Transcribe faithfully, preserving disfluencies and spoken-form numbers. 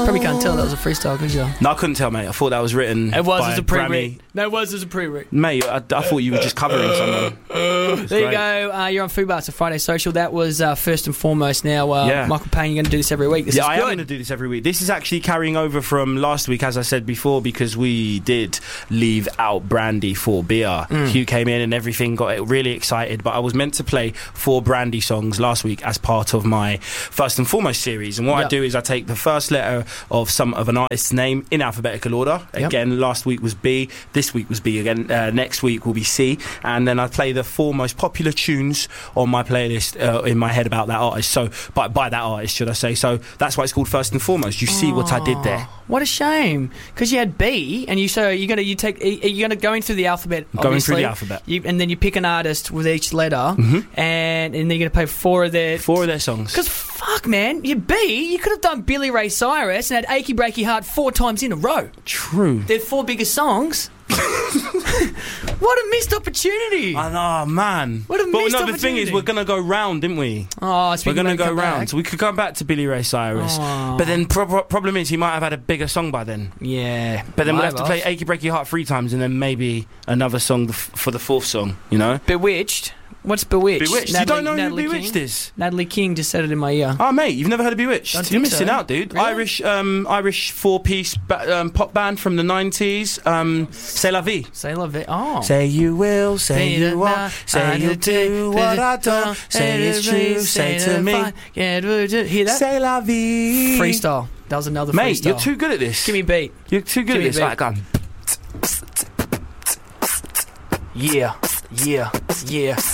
Probably can't tell that was a freestyle, could you? No, I couldn't tell, mate. I thought that was written. It was by as a Grammy. pre-writ. No, it was as a pre-writ. Mate, I, I thought you were just covering someone. There you great. go. Uh, you're on Fubar. It's a Friday Social. That was uh, first and foremost. Now, uh, Yeah. Michael Payne, you're going to do this every week. This yeah, is I am good. going to do this every week. This is actually carrying over from last week, as I said before, because we did leave out Brandy for beer. Mm. Hugh came in and everything, got really excited, but I was meant to play four Brandy songs last week as part of my First and Foremost series. And what Yep. I do is I take the first letter of some of an artist's name in alphabetical order. Yep. Again, last week was B, this week was B again, uh, next week will be C, and then I play the four most popular tunes on my playlist uh, in my head about that artist. So, by, by that artist, should I say. So that's why it's called First and Foremost. You see what I did there. What a shame, because you had B, and you so you're gonna you take you're gonna go in through the alphabet. Going obviously. through the alphabet. You, and then you pick an artist with each letter, Mhm. and and then you're gonna play four of their. Four of their songs. Because fuck, man, you B, you could have done Billy Ray Cyrus and had Achy Breaky Heart four times in a row. True. They're four biggest songs. What a missed opportunity! I know, man. What a but missed no, the thing is, opportunity. we're gonna go round, didn't we? Oh, so We're we gonna can go come round, back. so we could come back to Billy Ray Cyrus. Oh. But then, pro- pro- problem is, he might have had a bigger song by then. Yeah, But then we'll my have to boss. play "Achy Breaky Heart" three times, and then maybe another song th- for the fourth song. You know, Bewitched. What's Bewitched? Bewitched. Natalie, you don't know Natalie who Bewitched King? is? Natalie King just said it in my ear. Oh, mate, you've never heard of Bewitched? Don't You're think missing so. out, dude. Really? Irish, um, Irish four-piece ba- um, pop band from the nineties. Um, C'est la vie. Say love it. Oh. Say you will, say you won't, say you'll do what I don't, say it's true, say to me, Yeah, hear that? c'est la vie. Freestyle. That was another Mate, freestyle. you're too good at this. Give me a beat. You're too good give me at this. a beat. Like, um, Yeah, yeah, yeah.